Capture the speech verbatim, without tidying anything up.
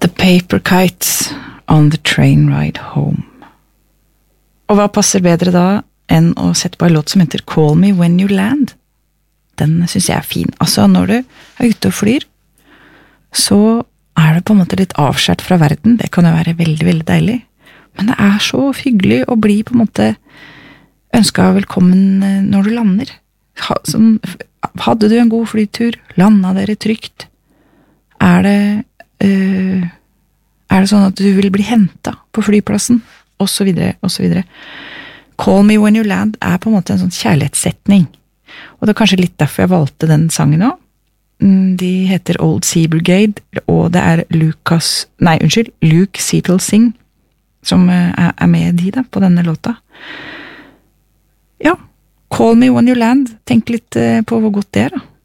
The Paper Kites on the Train Ride Home. Og hva passer bedre da enn å sette på en låt som heter Call Me When You Land? Den synes jeg er fin. Altså, når du er ute og flyr, så er du på en måte litt avskjært fra verden. Det kan jo være veldig, veldig deilig. Men det er så hyggelig å bli på en måte ønsket velkommen når du lander. Ha, sånn, hadde du en god flytur? Landet dere trygt? Er det, øh, er det sånn at du vil bli hentet på flyplassen? Og så videre, og så videre. Call Me When You Land er på en måte en sånn kjærlighetssetning. Og det er kanskje litt derfor jeg valgte den sangen også. De heter Old Sea Brigade, og det er Lucas, nei, unnskyld, Luke Seattle Singh som er, er med de da, på denne låta. Ja, Call Me When You Land. Tenk litt på hvor godt det er da.